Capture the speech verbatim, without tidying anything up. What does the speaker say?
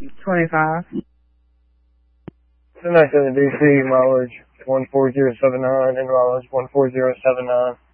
twenty-five. Two nine seven D C, mileage one four zero seven nine, and mileage one four zero seven nine.